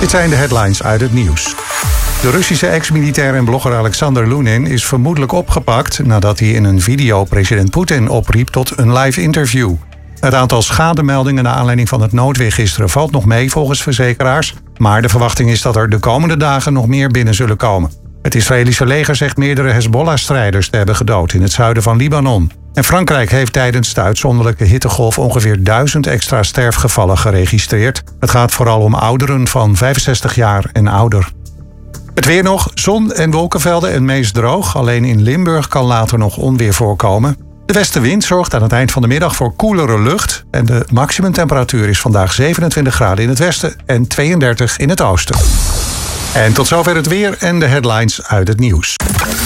Dit zijn de headlines uit het nieuws. De Russische ex-militair en blogger Alexander Lunin is vermoedelijk opgepakt nadat hij in een video president Poetin opriep tot een live interview. Het aantal schademeldingen naar aanleiding van het noodweer gisteren valt nog mee volgens verzekeraars, maar de verwachting is dat er de komende dagen nog meer binnen zullen komen. Het Israëlische leger zegt meerdere Hezbollah-strijders te hebben gedood in het zuiden van Libanon. En Frankrijk heeft tijdens de uitzonderlijke hittegolf ongeveer 1000 extra sterfgevallen geregistreerd. Het gaat vooral om ouderen van 65 jaar en ouder. Het weer nog, zon en wolkenvelden en meest droog. Alleen in Limburg kan later nog onweer voorkomen. De westenwind zorgt aan het eind van de middag voor koelere lucht. En de maximumtemperatuur is vandaag 27 graden in het westen en 32 in het oosten. En tot zover het weer en de headlines uit het nieuws.